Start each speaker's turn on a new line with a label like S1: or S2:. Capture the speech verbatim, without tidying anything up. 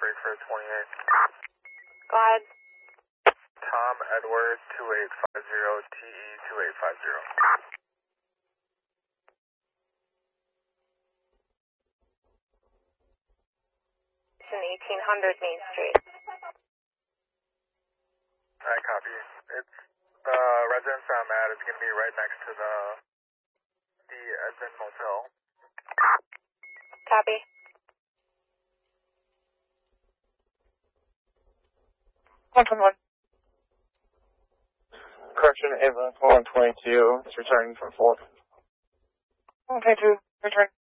S1: break for twenty-eight.
S2: Go ahead.
S1: Tom Edward two eight five zero T E two eight five zero.
S2: It's in eighteen hundred Main Street.
S1: I copy. It's the residence I'm at is going to be right next to the the Edmond Motel.
S2: Copy.
S3: one one. Correction, Ava, one twenty-two. It's returning from four. one twenty-two, return.